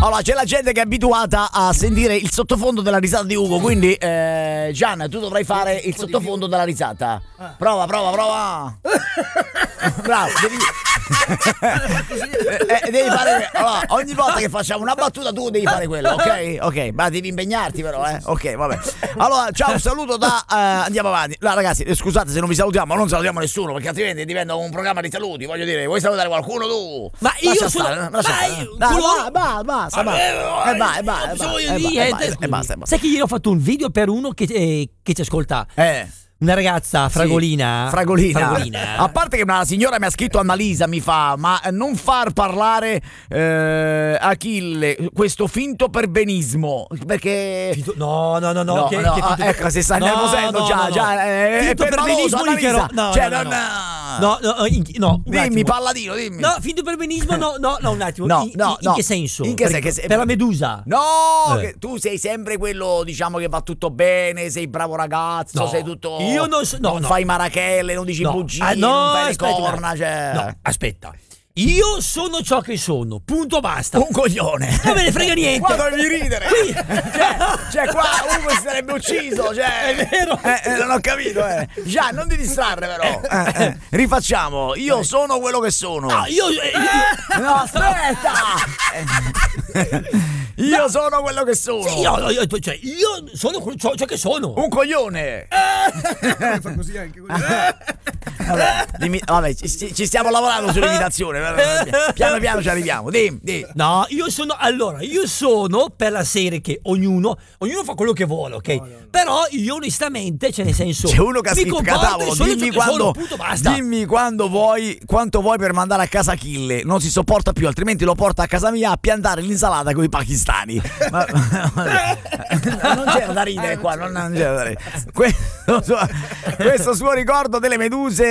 Allora, c'è la gente che è abituata a sentire il sottofondo della risata di Ugo, quindi Gian, tu dovrai fare il sottofondo della risata. Prova. Bravo, devi fare. Allora, ogni volta che facciamo una battuta tu devi fare quello, ok? Ma devi impegnarti però, ok, vabbè. Allora, ciao, un saluto da andiamo avanti. No, ragazzi, scusate se non vi salutiamo, ma non salutiamo nessuno, perché altrimenti diventa un programma di saluti. Voglio dire, vuoi salutare qualcuno tu? Ma io sono. Basta. Sai che ieri ho fatto un video per uno che ci ascolta. Una ragazza fragolina. A parte che una signora mi ha scritto, Annalisa, mi fa: ma non far parlare Achille, questo finto perbenismo, perché no, ecco, se stai nervosendo già è perbenismo no, dimmi Palladino, dimmi. No, finto perbenismo no, un attimo. In che senso? In che senso? Per la Medusa. No, che tu sei sempre quello, diciamo, che va tutto bene, sei bravo ragazzo, sei tutto. Io non fai marachelle, non dici bugie, non fai le corna, cioè. No, aspetta. Io sono ciò che sono, punto, basta. Un coglione. Non me ne frega niente. Qua dovevi ridere. Cioè qua uno si sarebbe ucciso, cioè. È vero. Non ho capito, Già, non ti distrarre però. Rifacciamo. Io sono quello che sono. No, No, aspetta. Io sono quello che sono. Sì, io sono ciò che sono. Un coglione. Fa così anche così. Vabbè, ci stiamo lavorando sull'imitazione. Piano piano ci arriviamo. Dimmi. No, io sono per la serie che ognuno fa quello che vuole, ok? No. Però io onestamente, cioè nel senso, c'è uno che ha scritto tavolo, dimmi quanto vuoi per mandare a casa Achille. Non si sopporta più, altrimenti lo porta a casa mia a piantare l'insalata con i pakistani. Non c'era da ridere qua, non c'era da ridere. Questo suo ricordo delle meduse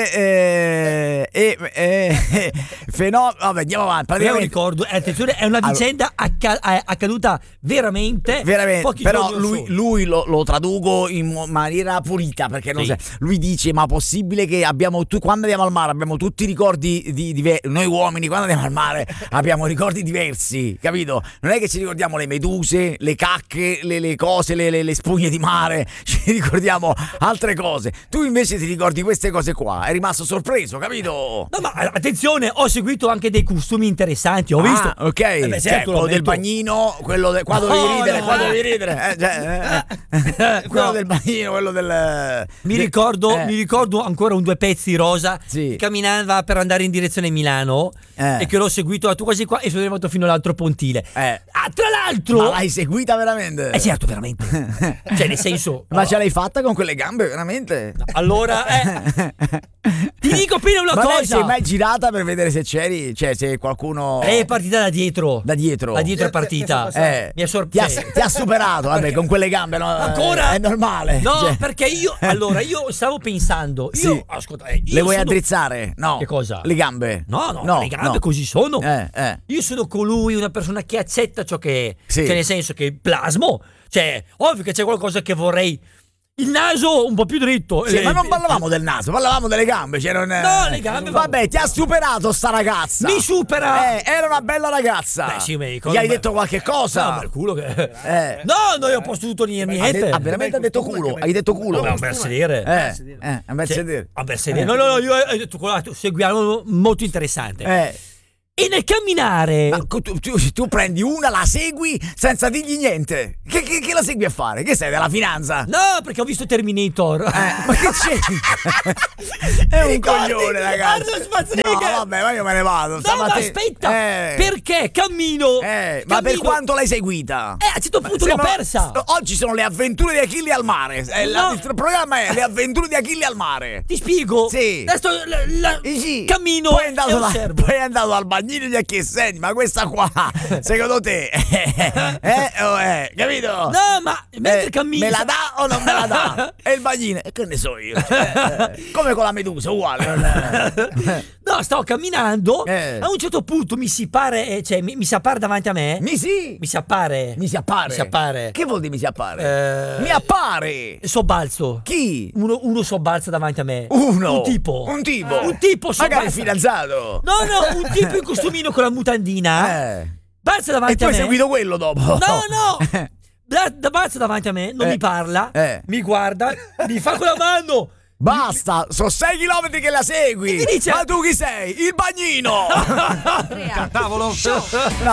vabbè, andiamo avanti. È un ricordo, attenzione, è una vicenda accaduta veramente però lui lo traduco in maniera pulita, perché non so, lui dice: ma possibile che quando andiamo al mare abbiamo tutti i ricordi di noi uomini, quando andiamo al mare abbiamo ricordi diversi, capito? Non è che ci ricordiamo le meduse, le cacche, le cose, le spugne di mare, ci ricordiamo altre cose. Tu invece ti ricordi queste cose qua, è rimasto sorpreso, capito? No, ma attenzione, ho seguito anche dei costumi interessanti, ho visto. Ok, certo, quello del bagnino, quello qua dovevi ridere, quello del bagnino, quello del. Mi ricordo ancora un due pezzi rosa che camminava per andare in direzione Milano e che l'ho seguito quasi qua e sono arrivato fino all'altro pontile. Tra l'altro, ma l'hai seguita veramente? Certo, veramente. Cioè, nel senso. Ma ce l'hai fatta con quelle gambe, veramente? No, allora, ti dico appena una cosa. Ma sei mai girata per vedere se c'eri? Cioè, se qualcuno. Lei è partita da dietro. Da dietro è partita. Mi ha ti ha superato, vabbè, con quelle gambe, no? Ancora? È normale. No, cioè. Perché io stavo pensando. Ascolta, le vuoi addrizzare? No. Che cosa? Le gambe? No, le gambe così sono. Io sono colui, una persona che accetta ciò che è. Cioè, nel senso che plasmo. Cioè, ovvio che c'è qualcosa che vorrei. Il naso un po' più dritto. Sì, ma non parlavamo del naso, parlavamo delle gambe. No, le gambe. Vabbè, ti ha superato sta ragazza. Mi supera. Era una bella ragazza. Beh, sì, gli hai detto qualche cosa? No, ma il culo che. No, io ho potuto niente. Veramente ha detto culo. Hai detto culo. No, un bel sedere. Un bel sedere. No, io ho detto seguiamo molto interessante. E nel camminare. Ma tu prendi una, la segui senza dirgli niente. Che la segui a fare? Che sei della finanza? No, perché ho visto Terminator. Ma che c'è? È un coglione, ragazzi. No, vabbè, ma io me ne vado. No, ma aspetta. Perché cammino. Ma per quanto l'hai seguita? A un certo punto l'ho persa. Oggi sono le avventure di Achille al mare. Il programma è le avventure di Achille al mare. Ti spiego. Sì. Adesso cammino. Poi è andato al bagno di Achille, ma questa qua secondo te capito? No, ma mentre cammino me la dà o non me la dà? E il bagnino, che ne so io, come con la medusa, uguale. No, stavo camminando, a un certo punto mi si appare davanti a me. Mi si appare. Che vuol dire mi si appare? Mi appare. Sobbalzo. Chi? Uno sobbalza davanti a me. Un tipo magari fidanzato. No, un tipo in costumino con la mutandina. Passa davanti e tu a hai me. seguito quello dopo. No. Passa davanti a me, non mi parla, mi guarda, mi fa con la mano. Basta, sono 6 chilometri che la segui. Dice... Ma tu chi sei? Il bagnino. Tavolo. No,